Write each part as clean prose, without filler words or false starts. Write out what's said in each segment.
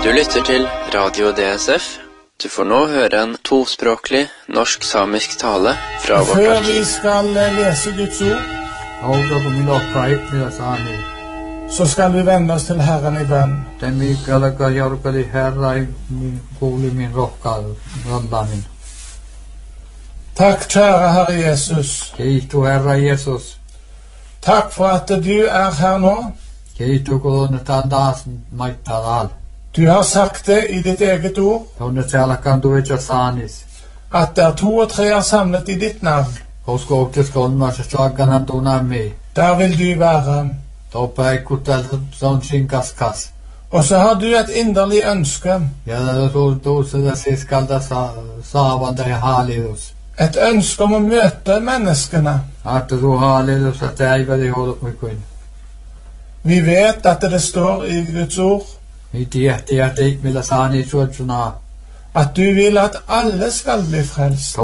Du lytter til Radio DSF. Du får nå høre en tospråklig norsk-samisk tale fra vårt Før arkiv. vi skal lese Guds ord, så skal vi vende oss til Herren i bønn. Takk, kjære Herre Jesus. Takk for at du er her nå. Du har sagt det i ditt eget ord, at der 2 og 3 er samlet i ditt navn, der vil du være. Og så har du et inderlig ønske, et ønske om å møte menneskene. Vi vet at det står i Guds ord at du vil at alle skal bli frelst,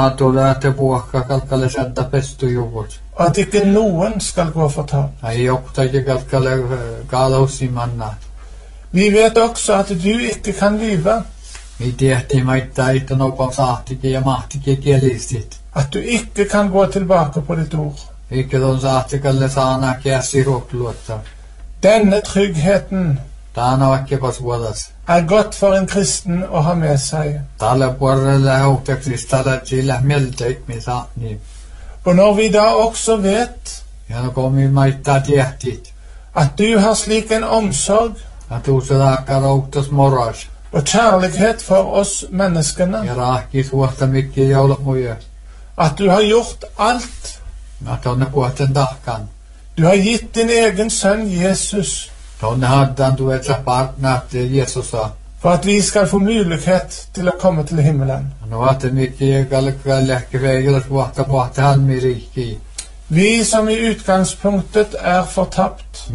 og at ikke noen skal gå fortapt. Vi vet også at du ikke kan lyve, at du ikke kan gå tilbake på ditt ord. Denne tryggheten er godt for en kristen å ha med seg. Og når vi da også vet at du har slik en omsorg og kjærlighet for oss menneskene, at du har gjort alt, du har gitt din egen sønn Jesus, for at vi skal få mulighet til å komme til himmelen. Vi som i utgangspunktet er fortapt,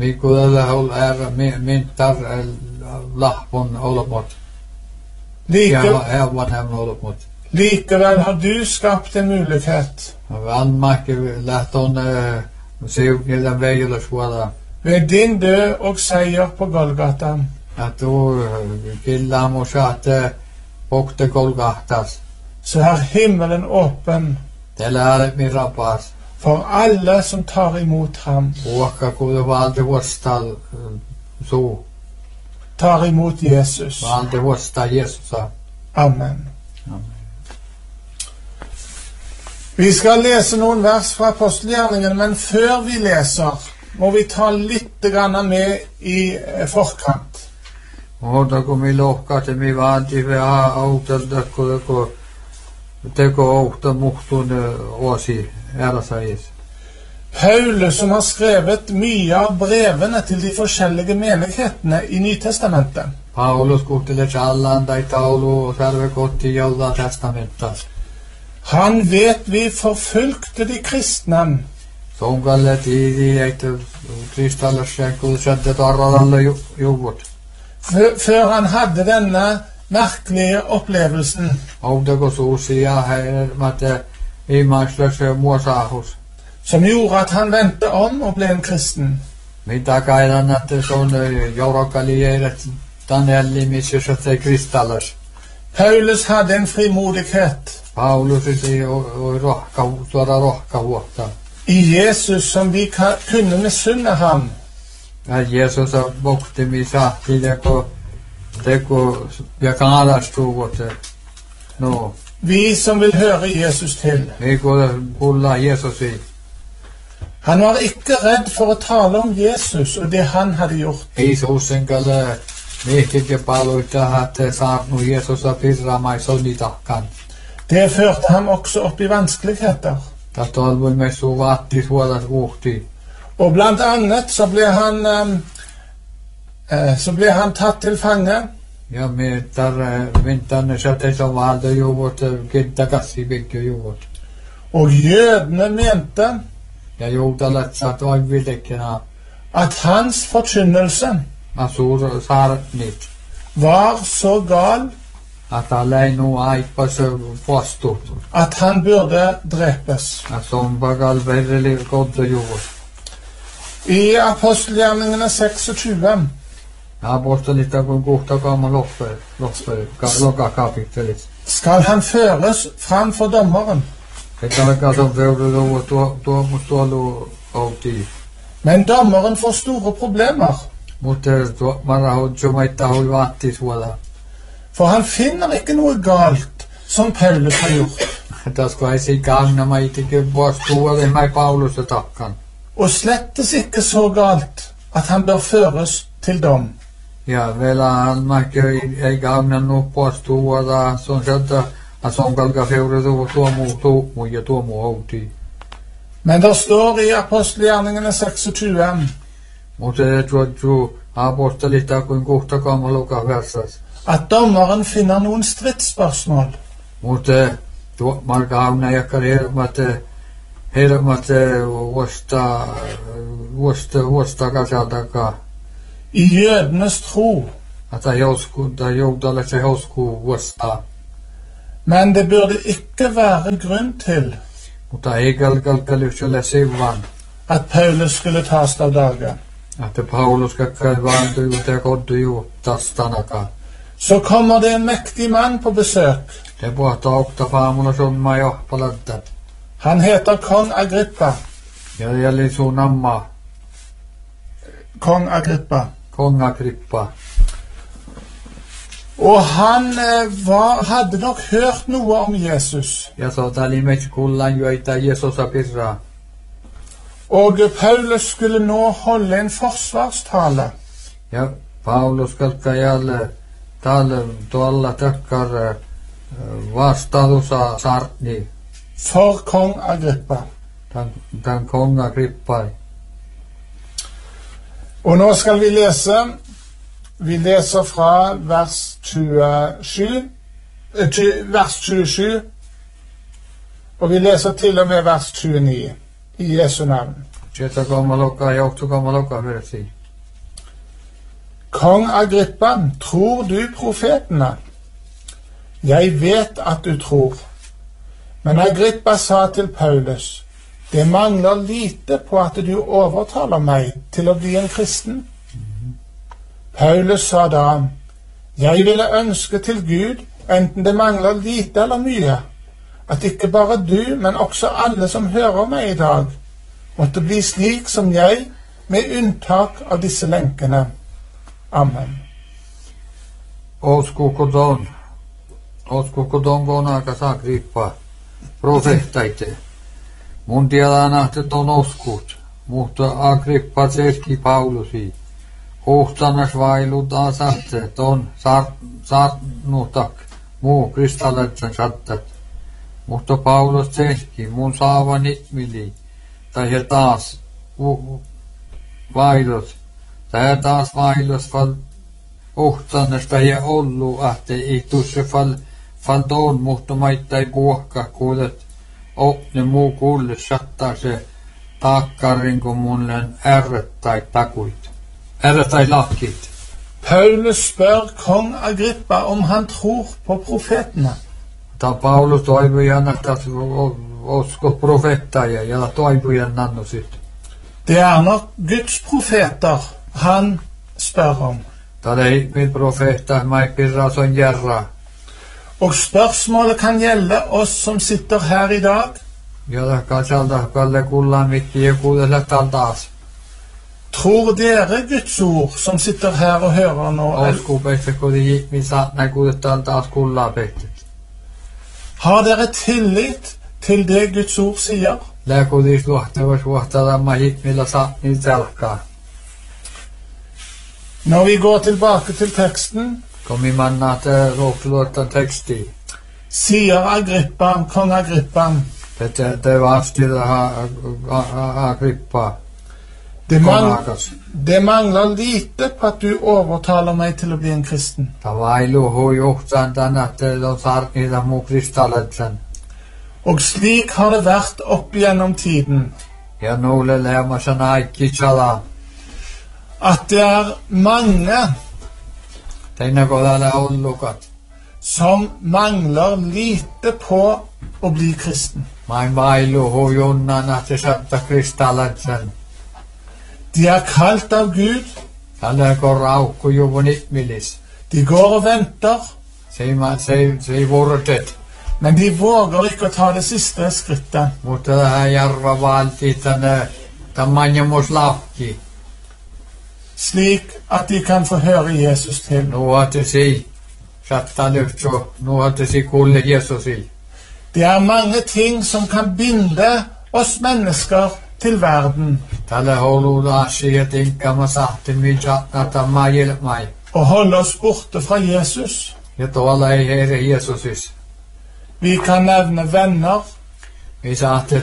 likevel har du skapt en mulighet ved din død og seier på Golgata. Så er himmelen åpen for alle som tar imot ham, tar imot Jesus. Amen. Vi skal lese noen vers fra apostelgjerningene, men før vi leser, må vi ta litt med i forkant. Paulus, som har skrevet mye av brevene til de forskjellige menighetene i Nytestamentet, han vet vi forfulgte de kristne før han hadde denne merkelige opplevelsen som gjorde at han vendte om og ble en kristen. Paulus hadde en frimodighet i Jesus som vi kunne misunne ham. Vi som vil høre Jesus til. Han var ikke redd for å tale om Jesus og det han hadde gjort. Det førte ham også opp i vanskeligheter. Og blant annet så ble han tatt til fange. Og jødene mente at hans forkynnelse var så gal at han burde drepes. I apostelgjerningene 26 Apostolista kun kohtakamma lokakapittelit. Skal han føres fram for dommeren? Että alkaa se tuomu outi. Men dommeren får store problemer, Mutta marahu jumaita hui vaatti suola. for han finner ikke noe galt som Paulus har gjort, Tasko ei si gagna mai tike vuostua mai Paulusta takkan. og slettes ikke så galt at han bør føres til dom. Ja vielä han mäkö ei gagna nu vuostua da son sieltä ason kalka feuretu tuomu ja tuomu outi. Men det står i apostelgjerningene 26 Mutta tuo apostolista kun kohtakamma lokaversas. at dommeren finner noen stridsspørsmål, Mutta markaavna jakkar hermat vuosta kasaltakaan. i jødenes tro, Että joudalle se hosku vuosta. men det burde ikke være grunn til Mutta ei kalkalyselle sivan. at Paulus skulle tas av dage. Että Paulus kakkai vaantui ja koddu tastanakaan. Så kommer det en mektig mann på besøk. Det puhtaa oktapaamulla summaa johpalattat. Han heter kong Agrippa. Ja jälleen sun amma Kong Agrippa. kongakrippa. Og han hadde nok hørt noe om Jesus. Ja tali mech kullan joita Jeesusa pirraa. Og Paulus skulle nå holde en forsvarstale. Ja Paulus kalkkajalle tuolla takkar vastausa sarni For kong Agrippa. tämän kongakrippai. Og nå skal vi lese. Vi leser fra vers 27, og vi leser til og med vers 29 i Jesu navn. Sieltä kommalokka johtukommalokka versi. Kong Agrippa, tror du profetene? Jeg vet at du tror. Men Agrippa sa til Paulus, det mangler lite på at du overtaler meg til å bli en kristen. Paulus sa da, jeg ville ønske til Gud, enten det mangler lite eller mye, at ikke bare du, men også alle som hører meg i dag, måtte bli slik som jeg, med unntak av disse lenkene. Amen. Olisiko ton aika saa krippaa profettaite. Mun tiedän, että ton oskut, mutta Agrippa selki Paulusi. Ohtanas vailutaan sahte ton saarnutak muu kristalletsen sattat. Mutta Paulus selki mun saavan itmili. Tai he taas vailus. Tai taas vailus val ohtanasta ja ollu, että ei tuossa fall ton, mutta maittai puhka kuulet. Ne muu kuulle sattaa se taakkarin, kun mulle ärret tai takuit. Ärret tai lakit. Paulus spør kong Agrippa om han tror på profetene. Tämä Paulus toivojan, että osko profettaja ja toivojan nannusit. Det er nok Guds profeter han spør om. Tämä ei mit profetta, mai pirra son järra. Og spørsmålet kan gjelde oss som sitter her i dag, Ja katsalta kalle kullaan mitti ja kuudella taas. tror dere Guds ord som sitter her og hører nå? Osku pehtä kodi missä näkuudetaan taas kullaa pehtä. Har dere tillit til det Guds ord sier? Lääkudis luohtavaa mahit millä saa niin selkaa. Når vi går tilbake til teksten, Komi manna att råkluottan teksti. sier Agrippa, kong Agrippa, Det var stilla Agrippa. det mangler lite på at du overtaler meg til å bli en kristen. Tämä vailu hui johtaan tänne, että on sarkita muu kristalletsen. Og slik har det vært opp gjennom tiden, Ja nulle lämmässä naikki chala. at det er mange Teina kodalle ollukat. som mangler lite på å bli kristen. Main vailu hui junnan, että satta kristalletsen. De er kalt av Gud, Tällä korra aukku juvunit millis. De går og venter, Se vuorotet. men de våger ikke å ta det siste skrittet. Mutta tähän järva valti tänne tammanjamus lahki. Slik at de kan få høre Jesus til. Nuotesi satta lyhtso. Nuotesi kulle Jesusi. Det er mange ting som kan binde oss mennesker til verden Tällä holuda asia tinkama sahti min satna tamma jelmai. og holde oss borte fra Jesus. Ja tuolla ei Herre Jesusis. Vi kan nevne venner, Vi sahti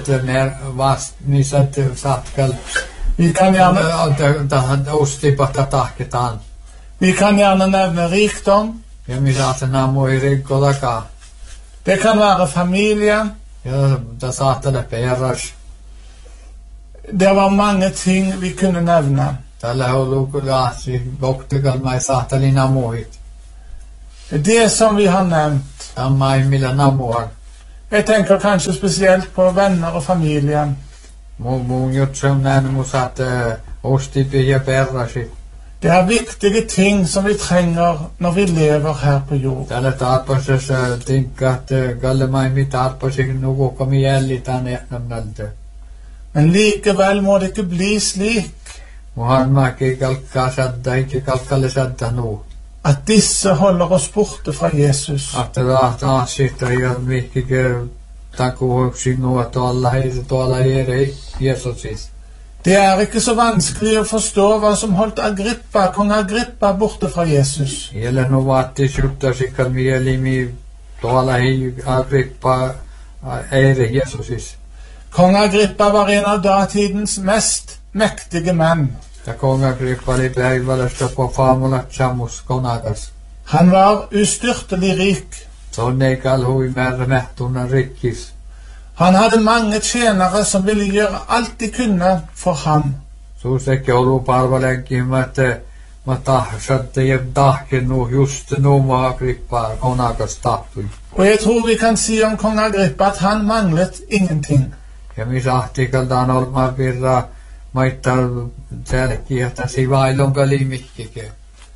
ni sahti sahtkal. vi kan gjerne, Tähän ustipata tahketaan. vi kan gjerne nevne rikdom, Ja mi sahti namui rikkolakaan. det kan være familie. Ja ta sahtele peras. Det var mange ting vi kunne nevne. Tällä holukulasi boktikal mai sahteli namuit. Det som vi har nevnt, Tamma ei millä namuar. jeg tenker kanskje spesielt på venner og familien. Mun jutsum näin mun saat ostipi ja perrasi. Det er viktige ting som vi trenger når vi lever her på jord. Tällä tarpasessa tinkat gallemai mi tarpasi nuku komi jällitan ehnamnalta. Men likevel må det ikke bli slik Muhan maki kalkkaa sadda ikke kalkalle sadda nu. at disse holder oss borte fra Jesus. Ahta taasita ja mikkike takuhoksi nu tuolla Herre Jesusis. Det er ikke så vanskelig å forstå hva som holdt kong Agrippa borte fra Jesus. Jälleen nu vaatti syttäsikal mielimi tuolla Agrippa Herre Jesusis. Kong Agrippa var en av datidens mest mektige menn. Ja kong Agrippa oli päivälästä på faamulat sammus konakas. Han var ustyrtelig rik. Sonneikal hui määrä mähtunnan rikkis. Han hadde mange tjenere som ville gjøre alt de kunne for ham. Suusekki olu palvelenkin, että mä tahsatte ja tahken nu just nu mä Agrippa konakas tahtui. Og jeg tror vi kan si om kong Agrippa at han manglet ingenting. Ja mi sahtikaltaan olmaa virraa maittaa selkiä, että sivailon kalimikkike.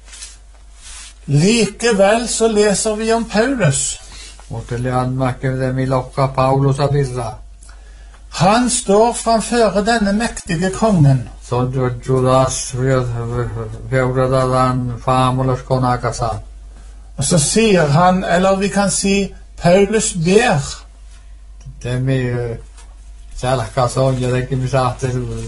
Likevel så leser vi om Paulus. Mutta leanmäkkä mi lokka Paulusa virraa. Han står framføre denne mektige kongen. Så Judas veurataan faamulas konakasaan. Og så sier han, eller vi kan si, Paulus ber. Temi selkas on jotenkin mi sahti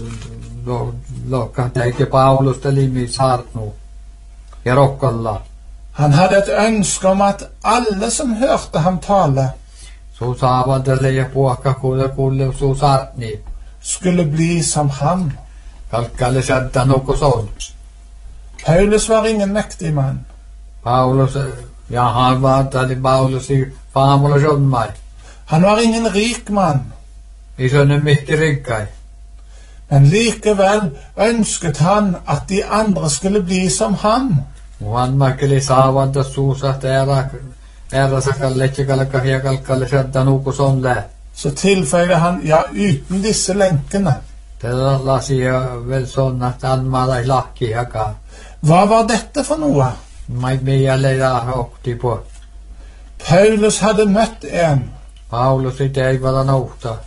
lokka teike Paulusta limi saartnu. Ja rokkalla. Han hadde et ønske om at alle som hørte ham tale, Su saavantele ja puokka kuule su saartni. skulle bli som ham. Kalkkalle sadda nukko son. Paulus var ingen mektig mann. Paulus, ja han vaatali Paulus i faamulas on mai. Han var ingen rik mann. Isonne mikki rikkai. Men likevel ønsket han at de andre skulle bli som ham. Muhan mäkeli saavanta suusat äärasakalle kalkka ja kalkkalle sadda nukko son lää. Så tilføyde han, ja, uten disse lenkene. Tällä lasia vel sonna tanmaalais lahki jakaa. Hva var dette for noe? Mai miele ja hokti på. Paulus hadde møtt en. Paulus i teivalla nouhta.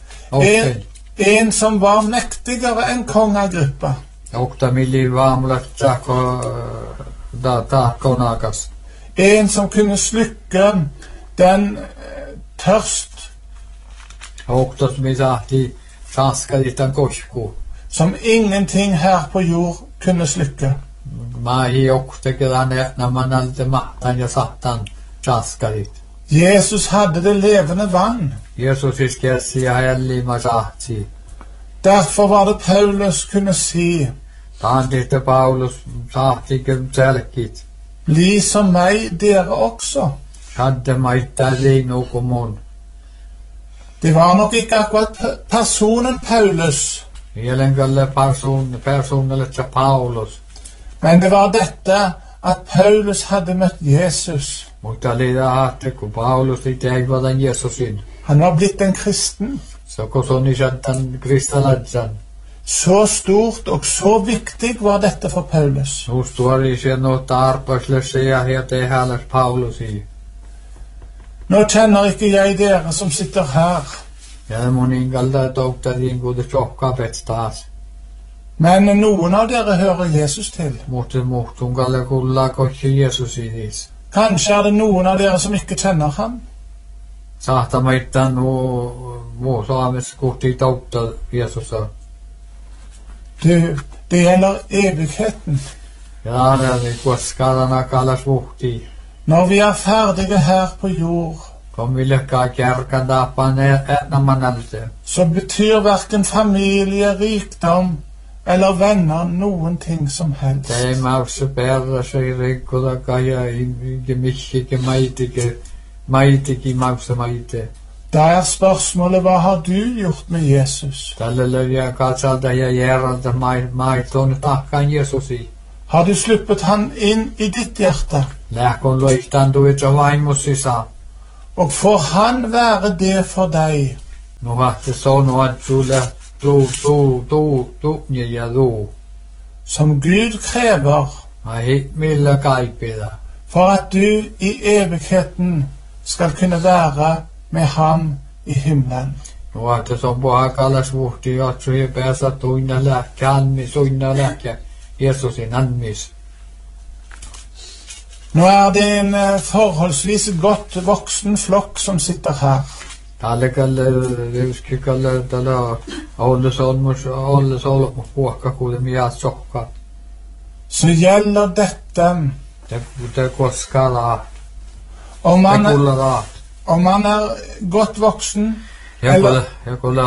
En som var mektigere enn kong Agrippa. Okta milli vaamulat tsako tahkonakas. En som kunne slukke den tørst Oktas mi sahti saskalitan kosku. som ingenting her på jord kunne slukke. Mahi oktekelan namanalta mahtan ja sahtan saskalit. Jesus hadde det levende vann. Jesus iskessi ja hellima sahti. Derfor var det Paulus kunne si, Taantihte Paulus sahtikin selkit. bli som meg, dere også. Sadde maittaa liinuku mun. Det var nok ikke akkurat personen Paulus, Jelenkalle personelle tja Paulus. men det var dette at Paulus hadde møtt Jesus. Mutta liida haatte, kun Paulus ei teivatan Jesusin. Han var blitt en kristen. Så kun soni sattan kristalatsan. Så stort og så viktig var dette for Paulus. Nu står ikke noe arbeidsløse heter Herres Paulus i. Nå kjenner ikke jeg dere som sitter her, Ja mun ingalda toukta gode tjokka petstas. men noen av dere hører Jesus til. Mutta muhtungalle kulla kochi Jesus idis. Kanskje er det noen av dere som ikke kjenner ham. Saata maittan muu saamis kuhti toukta Jesusa. Det gjelder evigheten. Ja det kuskadana kallas vuhti. Når vi er ferdige her på jord, Kom vi lycka kärkan dapan ätnamanalse. så betyr hverken familie, rikdom eller venner noen ting som helst. Det mausse perra sig rikkoda kaja i mishike maitike mausse maite. Da er spørsmålet, hva har du gjort med Jesus? Tällä ja katsalta ja järalta maiton takkan Jesusi. Har du sluppet han inn i ditt hjerte? Lähkon loistan tuitsa vaimussisa. Og får han være det for deg? No hahti sonu atsule ja Som Gud krever Ai millä kaipida. for at du i evigheten skal kunne være med ham i himmelen. No hahti son poha kallas vuhti atsu ja pääsä tuinna lähkä anmis uinna lähkä Jesusin anmis. Nå er det en forholdsvis godt voksen flokk som sitter her. Tälle kalle tällä Olle solmus puokka kuule miä sokka. Så gjelder dette Det koskala. om Det man kulla er godt voksen, Jag kulla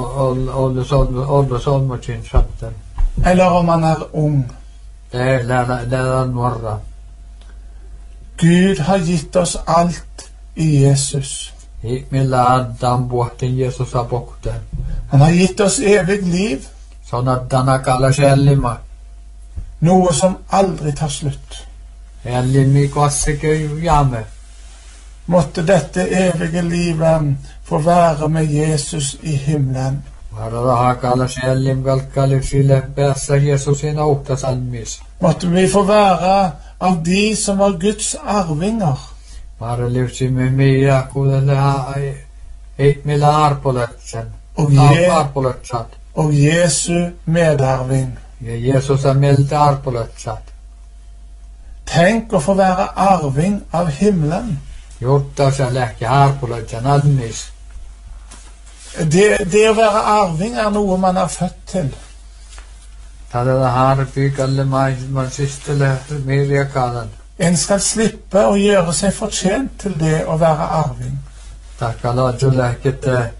Olle solmusin satten. eller om man er ung. Det är nuorra. Gud har gitt oss alt i Jesus. Millä antaan puhtin Jeesusa pokten. Han har gitt oss evig liv, Sonattana kalla själlima. noe som aldri tar slutt. Ellimi kossike jame. Måtte dette evige livet få være med Jesus i himmelen. Varada kalla själlim kalkkali sille päässä Jeesusin auktasalmis. Måtte vi få være av de som var Guds arvinger. Vara livsimme mia kuudelle ei millä arpoletsen. Arpoletsat. Og Jesu medarving. Ja Jeesusa meiltä arpoletsat. Tenk å få være arving av himmelen. Juttausa lähki arpoletsen admis. Det å være arving er noe man er født til. Tällä harpi kalle man sistele mirjakadan. En skal slippe å gjøre seg fortjent til det å være arving. Takkala jullähkette.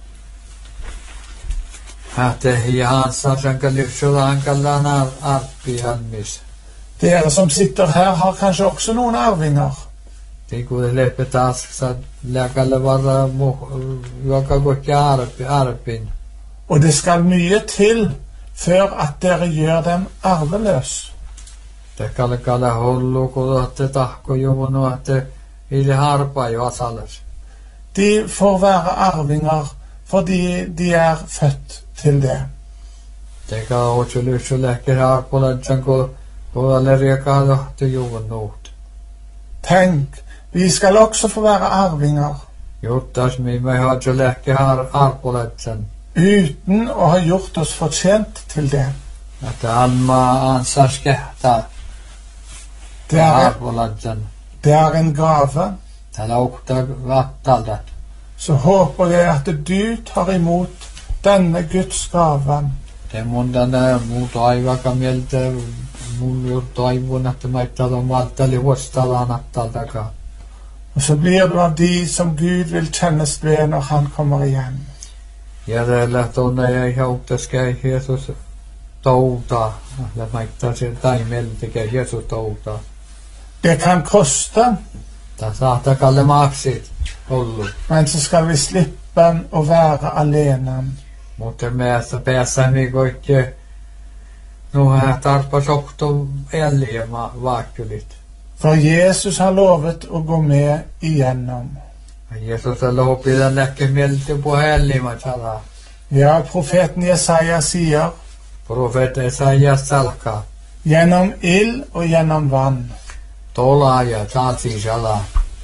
Häte Hansa sen kalifsuda han kallan arpi halmis. Dere som sitter her har kanskje også noen arvinger. Tikude lepetas sa läkalle vara joka gokke arpin. Og det skal mye til før at dere gjør dem arveløs. Kalle hollu kudotte tahko juvunu että ili harpa jo asalas. De får være arvinger fordi de er født til det. Teka otsulusu lähki harpolatsan kudalle rieka johti juvunut. Tenk, vi skal også få være arvinger Juttas mi me hadju lähki harpolatsan. uten å ha gjort oss fortjent til det. Että alma ansas kehtaa. Det er en gave. Täällä ukta vattaldat. Så håper jeg at du tar imot denne Guds gave. Det mun tänne muut aivaka mieltä mun juttu aivun että maittaa on maltali huostalaan attaltakaan. Og så blir du av de som Gud vil kjennes ved når han kommer igjen. Ja tällä tunne ja ihautaskai Jeesus touta. Ja maittaa sen taimeltäkä Jeesus touta. Det kan koste, Tää saattaa kalle maksit ollut. men så skal vi slippe å være alene. Mutta meistä päässäni koikke nuha tarpas okto elliema vaakkulit. For Jesus har lovet å gå med igjennom. Jeesus lopi den lähki mieltä på elliema sala. Ja, profeten Jesaja sier, Profet Esaias salkaa. Gjennom ild og gjennom vann. Tolaaja taatsi sala.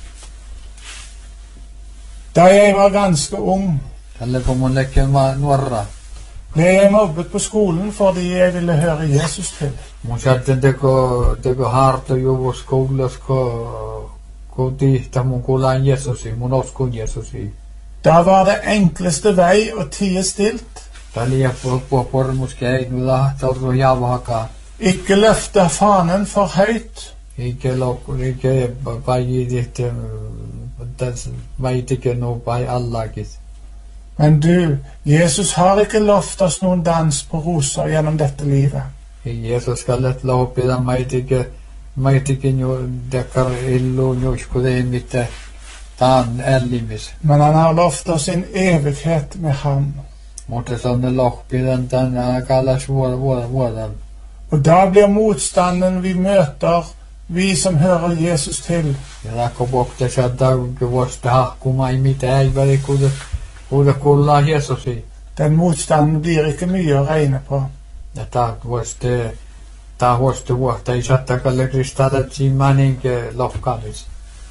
Da jeg var ganske ung, Tälle kun mun lekemään nuorra. ble jeg mobbet på skolen fordi jeg ville høre Jesus til. Mun sitten teko harto juvus koulas ko tihta mun kuulaan Jesusi, mun uskon Jesusi. Da var det enkleste vei å tie stilt. Tälle ja pormus käin lahtauru javahakaa. Ikke løfte fanen for høyt. Ikke päijit väitikä no päi allakis. Men du, Jesus har ikke lovt oss noen dans på roser gjennom dette livet. Jesus skal et loppida maitikä jo dekar illu njuskudei mitte taan ellimis. Men han har lovt oss en evighet med ham. Mutta sonne lohpidan tän kallas vuodan. Og da blir motstanden vi møter, vi som hører Jesus til, Ja takko bokte sadauke vuosta hahkuma ei mitään ei väli kuuda kuullaan Jesusi. den motstanden blir ikke mye å regne på. Ja ta vuosta vuotta ei sattakalle kristatat simmaninke lohkamis.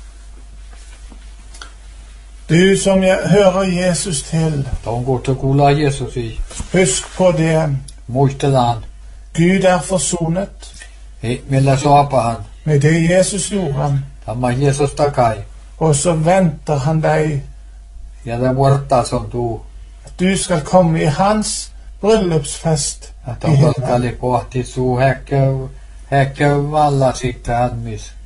Du som hører Jesus til, Tuon kohta kuullaan Jesusi. husk på det. Muistetaan. Gud er forsonet Millä soapahan. med det Jesus gjorde, Tämä Jeesus takai. og så venter han deg Ja det vuortaa on tuu. at du skal komme i hans bryllupsfest Että i on himmelen. kalli pohti suu häkkö valla sitten hämmis.